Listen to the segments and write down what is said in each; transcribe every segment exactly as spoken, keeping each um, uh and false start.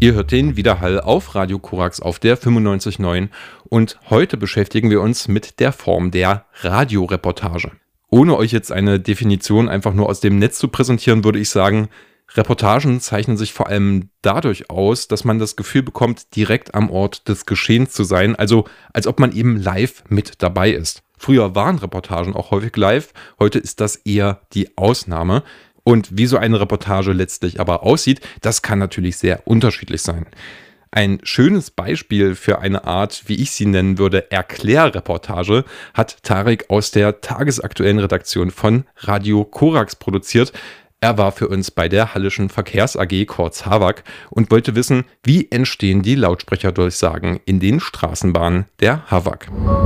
Ihr hört den Widerhall auf Radio Korax auf der fünfundneunzig Komma neun und heute beschäftigen wir uns mit der Form der Radioreportage. Ohne euch jetzt eine Definition einfach nur aus dem Netz zu präsentieren, würde ich sagen, Reportagen zeichnen sich vor allem dadurch aus, dass man das Gefühl bekommt, direkt am Ort des Geschehens zu sein, also als ob man eben live mit dabei ist. Früher waren Reportagen auch häufig live, heute ist das eher die Ausnahme. Und wie so eine Reportage letztlich aber aussieht, das kann natürlich sehr unterschiedlich sein. Ein schönes Beispiel für eine Art, wie ich sie nennen würde, Erklärreportage, hat Tarek aus der tagesaktuellen Redaktion von Radio Korax produziert. Er war für uns bei der Hallischen Verkehrs A G, kurz Havak, und wollte wissen, wie entstehen die Lautsprecherdurchsagen in den Straßenbahnen der Havak.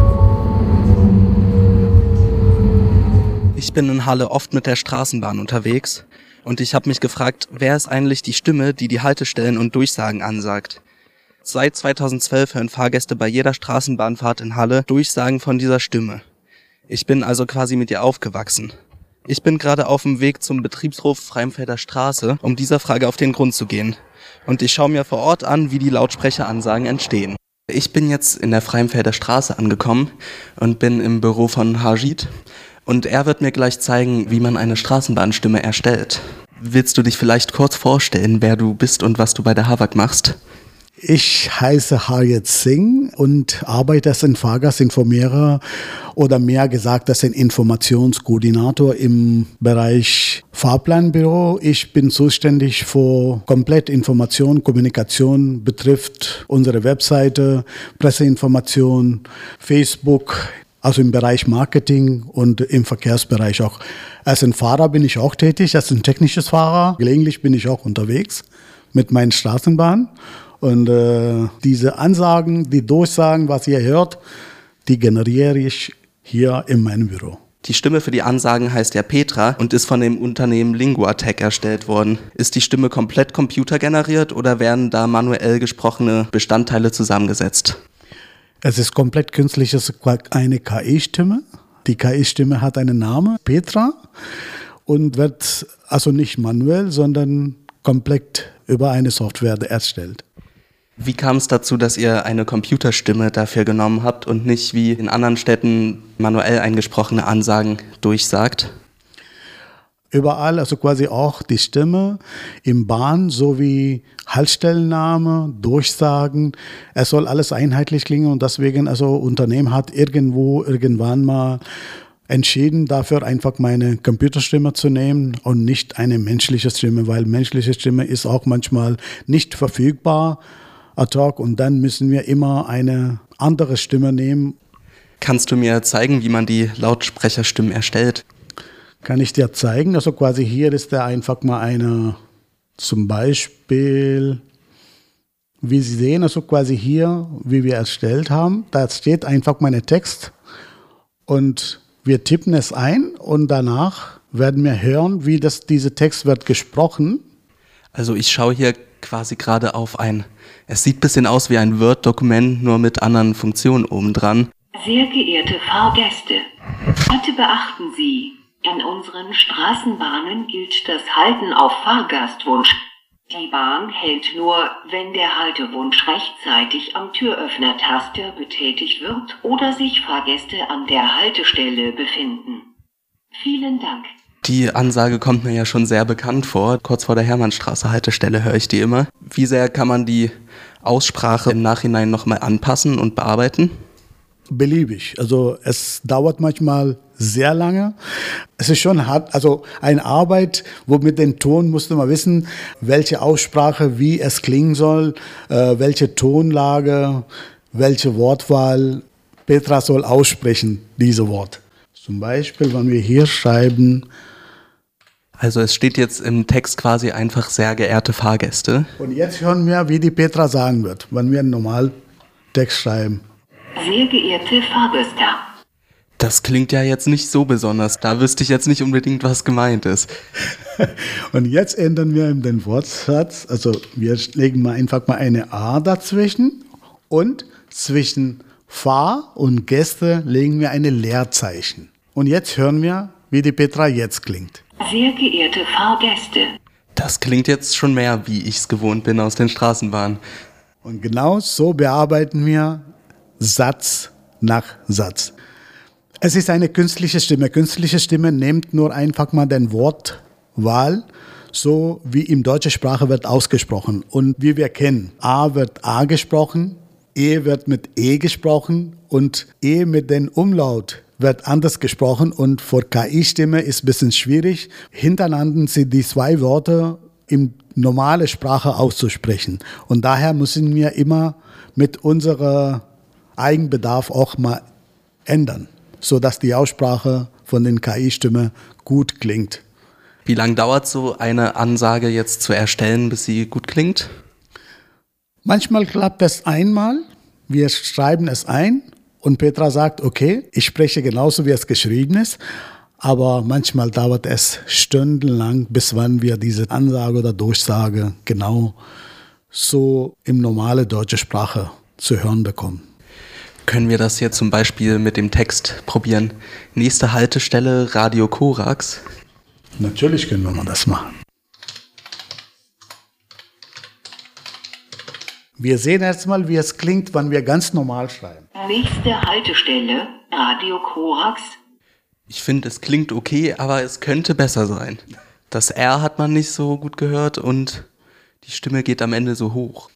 Ich bin in Halle oft mit der Straßenbahn unterwegs und ich habe mich gefragt, wer ist eigentlich die Stimme, die die Haltestellen und Durchsagen ansagt? Seit zweitausendzwölf hören Fahrgäste bei jeder Straßenbahnfahrt in Halle Durchsagen von dieser Stimme. Ich bin also quasi mit ihr aufgewachsen. Ich bin gerade auf dem Weg zum Betriebshof Freimfelder Straße, um dieser Frage auf den Grund zu gehen. Und ich schaue mir vor Ort an, wie die Lautsprecheransagen entstehen. Ich bin jetzt in der Freimfelder Straße angekommen und bin im Büro von Hajid. Und er wird mir gleich zeigen, wie man eine Straßenbahnstimme erstellt. Willst du dich vielleicht kurz vorstellen, wer du bist und was du bei der Havak machst? Ich heiße Harjit Singh und arbeite als ein Fahrgastinformierer oder mehr gesagt als ein Informationskoordinator im Bereich Fahrplanbüro. Ich bin zuständig für komplett Information, Kommunikation, betrifft unsere Webseite, Presseinformation, Facebook, also im Bereich Marketing und im Verkehrsbereich auch. Als ein Fahrer bin ich auch tätig, als ein technisches Fahrer. Gelegentlich bin ich auch unterwegs mit meinen Straßenbahnen. Und äh, diese Ansagen, die Durchsagen, was ihr hört, die generiere ich hier in meinem Büro. Die Stimme für die Ansagen heißt ja Petra und ist von dem Unternehmen Linguatec erstellt worden. Ist die Stimme komplett computergeneriert oder werden da manuell gesprochene Bestandteile zusammengesetzt? Es ist komplett künstlich, es ist eine K I-Stimme. Die K I-Stimme hat einen Namen, Petra, und wird also nicht manuell, sondern komplett über eine Software erstellt. Wie kam es dazu, dass ihr eine Computerstimme dafür genommen habt und nicht wie in anderen Städten manuell eingesprochene Ansagen durchsagt? Überall, also quasi auch die Stimme im Bahn sowie Haltstellenname, Durchsagen. Es soll alles einheitlich klingen und deswegen, also Unternehmen hat irgendwo, irgendwann mal entschieden, dafür einfach meine Computerstimme zu nehmen und nicht eine menschliche Stimme, weil menschliche Stimme ist auch manchmal nicht verfügbar ad hoc und dann müssen wir immer eine andere Stimme nehmen. Kannst du mir zeigen, wie man die Lautsprecherstimmen erstellt? Kann ich dir zeigen. Also quasi hier ist da einfach mal eine, zum Beispiel, wie Sie sehen, also quasi hier, wie wir erstellt haben, da steht einfach mein Text und wir tippen es ein und danach werden wir hören, wie das, dieser Text wird gesprochen. Also ich schaue hier quasi gerade auf ein, es sieht ein bisschen aus wie ein Word-Dokument, nur mit anderen Funktionen obendran. Sehr geehrte Fahrgäste, bitte beachten Sie, in unseren Straßenbahnen gilt das Halten auf Fahrgastwunsch. Die Bahn hält nur, wenn der Haltewunsch rechtzeitig am Türöffner-Taster betätigt wird oder sich Fahrgäste an der Haltestelle befinden. Vielen Dank. Die Ansage kommt mir ja schon sehr bekannt vor. Kurz vor der Hermannstraße Haltestelle höre ich die immer. Wie sehr kann man die Aussprache im Nachhinein nochmal anpassen und bearbeiten? Beliebig. Also es dauert manchmal sehr lange. Es ist schon hart, also eine Arbeit, wo mit dem Ton musste man wissen, welche Aussprache, wie es klingen soll, äh, welche Tonlage, welche Wortwahl Petra soll aussprechen, diese Wort. Zum Beispiel, wenn wir hier schreiben. Also es steht jetzt im Text quasi einfach sehr geehrte Fahrgäste. Und jetzt hören wir, wie die Petra sagen wird, wenn wir einen normalen Text schreiben. Sehr geehrte Fahrgäste. Das klingt ja jetzt nicht so besonders. Da wüsste ich jetzt nicht unbedingt, was gemeint ist. Und jetzt ändern wir den Wortsatz. Also wir legen mal einfach mal eine A dazwischen und zwischen Fahr- und Gäste legen wir eine Leerzeichen. Und jetzt hören wir, wie die Petra jetzt klingt. Sehr geehrte Fahrgäste. Das klingt jetzt schon mehr, wie ich es gewohnt bin aus den Straßenbahnen. Und genau so bearbeiten wir Satz nach Satz. Es ist eine künstliche Stimme. Künstliche Stimme nimmt nur einfach mal den Wortwahl, so wie in deutscher Sprache wird ausgesprochen. Und wie wir kennen, A wird A gesprochen, E wird mit E gesprochen und E mit dem Umlaut wird anders gesprochen. Und für K I-Stimme ist ein bisschen schwierig. Hintereinander sind die zwei Worte in normale Sprache auszusprechen. Und daher müssen wir immer mit unserem Eigenbedarf auch mal ändern, sodass die Aussprache von den K I-Stimme gut klingt. Wie lange dauert so eine Ansage jetzt zu erstellen, bis sie gut klingt? Manchmal klappt es einmal, wir schreiben es ein und Petra sagt, okay, ich spreche genauso, wie es geschrieben ist, aber manchmal dauert es stundenlang, bis wann wir diese Ansage oder Durchsage genau so in normale deutsche Sprache zu hören bekommen. Können wir das jetzt zum Beispiel mit dem Text probieren? Nächste Haltestelle, Radio Korax. Natürlich können wir mal das machen. Wir sehen erstmal, wie es klingt, wenn wir ganz normal schreiben. Nächste Haltestelle, Radio Korax. Ich finde, es klingt okay, aber es könnte besser sein. Das R hat man nicht so gut gehört und die Stimme geht am Ende so hoch.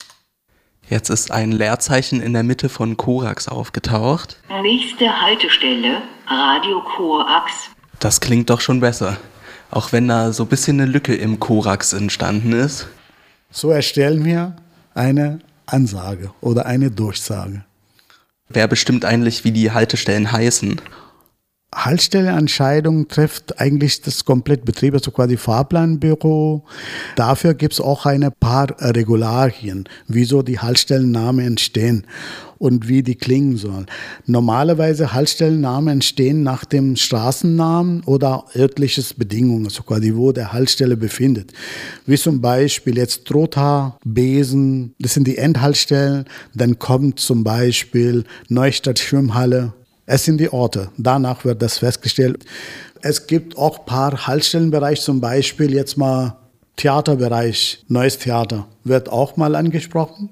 Jetzt ist ein Leerzeichen in der Mitte von Korax aufgetaucht. Nächste Haltestelle, Radio Korax. Das klingt doch schon besser. Auch wenn da so ein bisschen eine Lücke im Korax entstanden ist. So erstellen wir eine Ansage oder eine Durchsage. Wer bestimmt eigentlich, wie die Haltestellen heißen? Haltestellenentscheidung trifft eigentlich das komplette Betrieb, also quasi Fahrplanbüro. Dafür gibt es auch ein paar Regularien, wieso die Haltestellennamen entstehen und wie die klingen sollen. Normalerweise Haltestellennamen entstehen nach dem Straßennamen oder örtliches Bedingungen, also quasi wo der Haltestelle befindet. Wie zum Beispiel jetzt Trotha, Besen, das sind die Endhaltestellen. Dann kommt zum Beispiel Neustadt Schwimmhalle. Es sind die Orte. Danach wird das festgestellt. Es gibt auch ein paar Haltestellenbereiche, zum Beispiel jetzt mal Theaterbereich, Neues Theater wird auch mal angesprochen.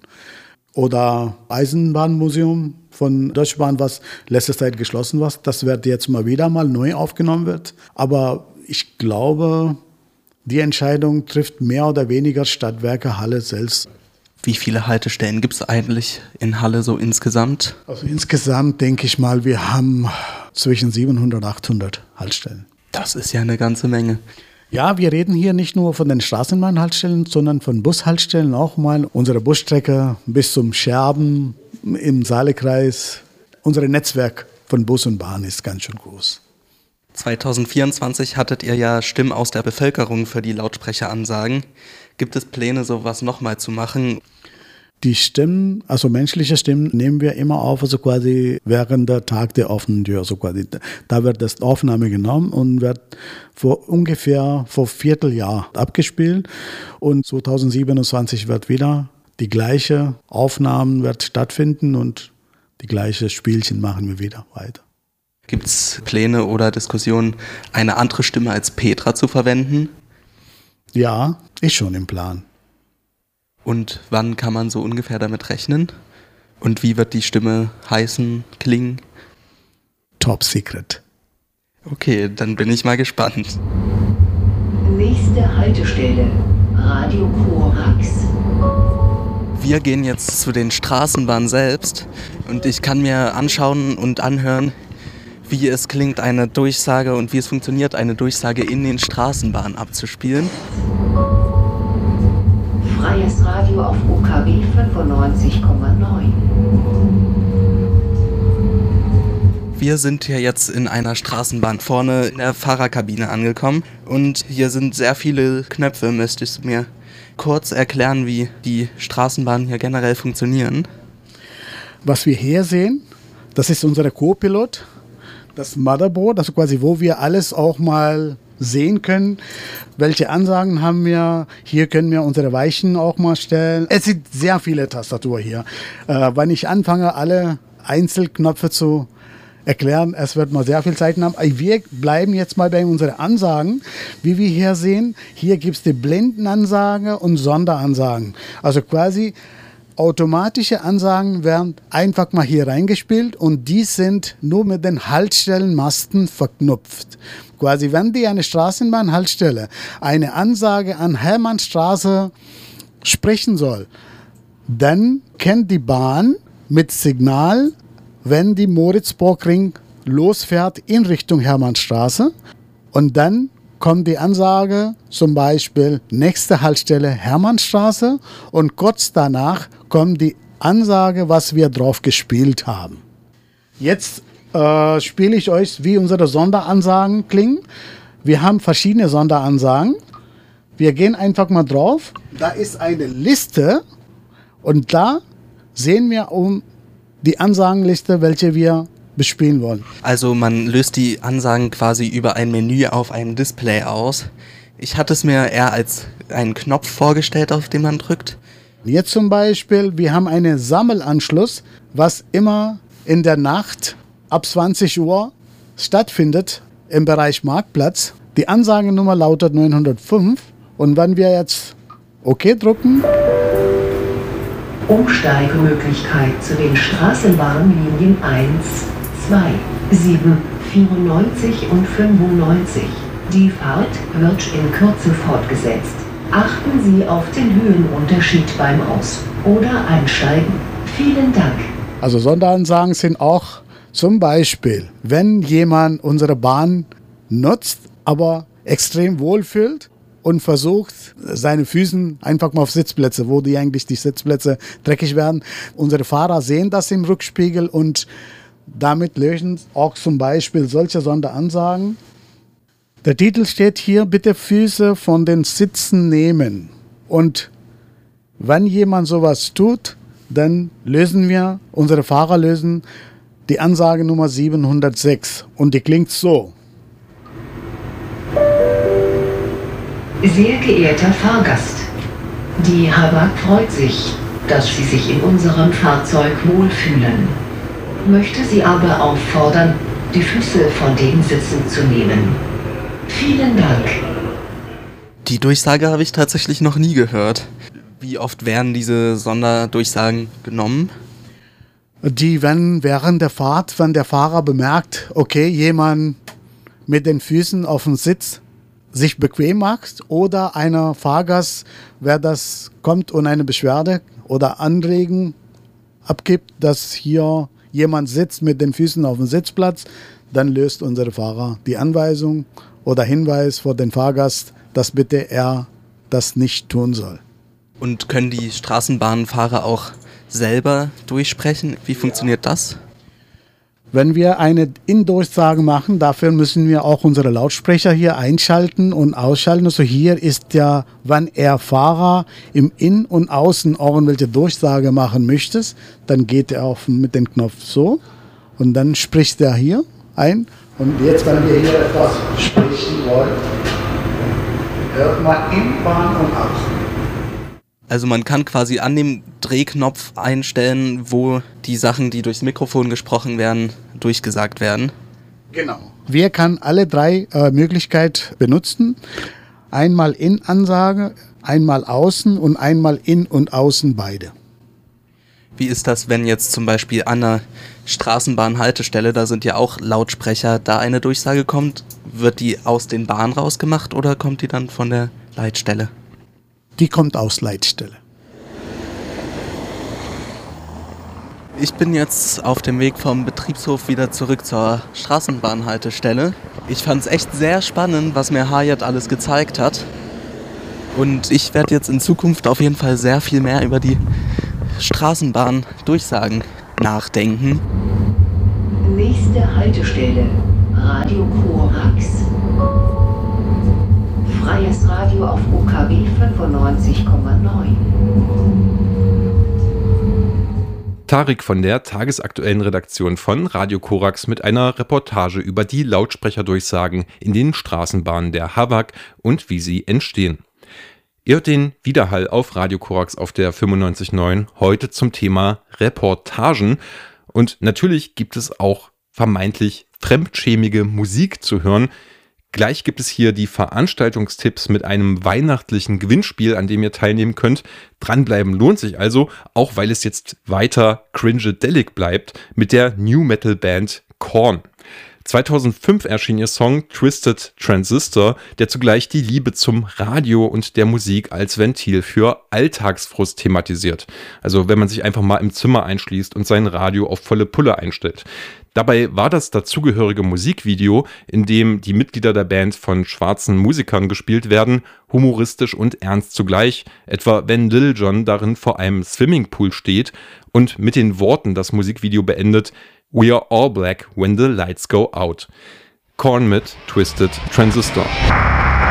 Oder Eisenbahnmuseum von Deutsche Bahn, was letzte Zeit geschlossen war. Das wird jetzt mal wieder mal neu aufgenommen wird. Aber ich glaube, die Entscheidung trifft mehr oder weniger Stadtwerke Halle selbst. Wie viele Haltestellen gibt es eigentlich in Halle so insgesamt? Also insgesamt denke ich mal, wir haben zwischen siebenhundert und achthundert Haltestellen. Das ist ja eine ganze Menge. Ja, wir reden hier nicht nur von den Straßenbahnhaltestellen, sondern von Bushaltestellen auch mal. Unsere Busstrecke bis zum Scherben im Saalekreis. Unser Netzwerk von Bus und Bahn ist ganz schön groß. zwanzig vierundzwanzig hattet ihr ja Stimmen aus der Bevölkerung für die Lautsprecheransagen. Gibt es Pläne, sowas nochmal zu machen? Die Stimmen, also menschliche Stimmen, nehmen wir immer auf, also quasi während der Tag der offenen Tür. Also quasi, da wird das Aufnahme genommen und wird vor ungefähr vor Vierteljahr abgespielt. Und zwanzig siebenundzwanzig wird wieder die gleiche Aufnahmen wird stattfinden und die gleiche Spielchen machen wir wieder weiter. Gibt es Pläne oder Diskussionen, eine andere Stimme als Petra zu verwenden? Ja, ist schon im Plan. Und wann kann man so ungefähr damit rechnen? Und wie wird die Stimme heißen, klingen? Top Secret. Okay, dann bin ich mal gespannt. Nächste Haltestelle, Radio Korax. Wir gehen jetzt zu den Straßenbahnen selbst und ich kann mir anschauen und anhören, wie es klingt, eine Durchsage und wie es funktioniert, eine Durchsage in den Straßenbahnen abzuspielen. Freies Radio auf U K W fünfundneunzig Komma neun. Wir sind hier jetzt in einer Straßenbahn vorne in der Fahrerkabine angekommen und hier sind sehr viele Knöpfe. Müsstest du mir kurz erklären, wie die Straßenbahnen hier generell funktionieren? Was wir hier sehen, das ist unser Co-Pilot, das Motherboard, also quasi wo wir alles auch mal sehen können, welche Ansagen haben wir. Hier können wir unsere Weichen auch mal stellen. Es sind sehr viele Tastaturen hier. Äh, wenn ich anfange, alle Einzelknöpfe zu erklären. Es wird mal sehr viel Zeit haben. Wir bleiben jetzt mal bei unseren Ansagen. Wie wir hier sehen, hier gibt es die Blindenansage und Sonderansagen. Also quasi automatische Ansagen werden einfach mal hier reingespielt und die sind nur mit den Haltstellenmasten verknüpft. Quasi, wenn die eine Straßenbahnhaltestelle eine Ansage an Hermannstraße sprechen soll, dann kennt die Bahn mit Signal, wenn die Moritzburgring losfährt in Richtung Hermannstraße und dann kommt die Ansage, zum Beispiel nächste Haltestelle Hermannstraße und kurz danach kommt die Ansage, was wir drauf gespielt haben. Jetzt äh, spiele ich euch, wie unsere Sonderansagen klingen. Wir haben verschiedene Sonderansagen. Wir gehen einfach mal drauf. Da ist eine Liste und da sehen wir um die Ansagenliste, welche wir bespielen wollen. Also man löst die Ansagen quasi über ein Menü auf einem Display aus. Ich hatte es mir eher als einen Knopf vorgestellt, auf den man drückt. Jetzt zum Beispiel, wir haben einen Sammelanschluss, was immer in der Nacht ab zwanzig Uhr stattfindet im Bereich Marktplatz. Die Ansagenummer lautet neunhundertfünf und wenn wir jetzt OK drücken, Umsteigemöglichkeit zu den Straßenbahnlinien eins, zwei, sieben, vierundneunzig und fünfundneunzig. Die Fahrt wird in Kürze fortgesetzt. Achten Sie auf den Höhenunterschied beim Aus- oder Einsteigen. Vielen Dank. Also Sonderansagen sind auch zum Beispiel, wenn jemand unsere Bahn nutzt, aber extrem wohlfühlt und versucht, seine Füßen einfach mal auf Sitzplätze, wo die eigentlich die Sitzplätze dreckig werden. Unsere Fahrer sehen das im Rückspiegel und damit lösen auch zum Beispiel solche Sonderansagen. Der Titel steht hier, bitte Füße von den Sitzen nehmen. Und wenn jemand sowas tut, dann lösen wir, unsere Fahrer lösen die Ansage Nummer siebenhundertsechs. Und die klingt so. Sehr geehrter Fahrgast, die Habak freut sich, dass Sie sich in unserem Fahrzeug wohlfühlen. Möchte Sie aber auffordern, die Füße von den Sitzen zu nehmen. Vielen Dank. Die Durchsage habe ich tatsächlich noch nie gehört. Wie oft werden diese Sonderdurchsagen genommen? Die werden während der Fahrt, wenn der Fahrer bemerkt, okay, jemand mit den Füßen auf dem Sitz sich bequem macht oder einer Fahrgast, wer das kommt und eine Beschwerde oder Anregen abgibt, dass hier jemand sitzt mit den Füßen auf dem Sitzplatz, dann löst unsere Fahrer die Anweisung oder Hinweis vor den Fahrgast, dass bitte er das nicht tun soll. Und können die Straßenbahnfahrer auch selber durchsprechen? Wie funktioniert das? Wenn wir eine In-Durchsage machen, dafür müssen wir auch unsere Lautsprecher hier einschalten und ausschalten. Also hier ist ja, wenn er Fahrer im In- und Außen auch irgendwelche Durchsage machen möchte, dann geht er auf mit dem Knopf so und dann spricht er hier ein. Und jetzt, wenn wir hier etwas sprechen wollen, hört man in, Bahn und Außen. Also man kann quasi an dem Drehknopf einstellen, wo die Sachen, die durchs Mikrofon gesprochen werden, durchgesagt werden. Genau. Wir können alle drei äh, Möglichkeiten benutzen. Einmal In-Ansage, einmal Außen und einmal In- und Außen beide. Wie ist das, wenn jetzt zum Beispiel an einer Straßenbahnhaltestelle, da sind ja auch Lautsprecher, da eine Durchsage kommt, wird die aus den Bahnen rausgemacht oder kommt die dann von der Leitstelle? Die kommt aus Leitstelle. Ich bin jetzt auf dem Weg vom Betriebshof wieder zurück zur Straßenbahnhaltestelle. Ich fand es echt sehr spannend, was mir Hayat alles gezeigt hat. Und ich werde jetzt in Zukunft auf jeden Fall sehr viel mehr über die Straßenbahn-Durchsagen nachdenken. Nächste Haltestelle, Radio Korax. Freies Radio auf U K W fünfundneunzig Komma neun. Tarek von der tagesaktuellen Redaktion von Radio Korax mit einer Reportage über die Lautsprecherdurchsagen in den Straßenbahnen der Habak und wie sie entstehen. Ihr hört den Widerhall auf Radio Korax auf der fünfundneunzig Komma neun, heute zum Thema Reportagen. Und natürlich gibt es auch vermeintlich fremdschämige Musik zu hören. Gleich gibt es hier die Veranstaltungstipps mit einem weihnachtlichen Gewinnspiel, an dem ihr teilnehmen könnt. Dranbleiben lohnt sich also, auch weil es jetzt weiter cringedelic bleibt mit der New Metal Band Korn. zweitausendfünf erschien ihr Song Twisted Transistor, der zugleich die Liebe zum Radio und der Musik als Ventil für Alltagsfrust thematisiert. Also wenn man sich einfach mal im Zimmer einschließt und sein Radio auf volle Pulle einstellt. Dabei war das dazugehörige Musikvideo, in dem die Mitglieder der Band von schwarzen Musikern gespielt werden, humoristisch und ernst zugleich, etwa wenn Lil Jon darin vor einem Swimmingpool steht und mit den Worten das Musikvideo beendet: "We are all black when the lights go out." Korn mit Twisted Transistor.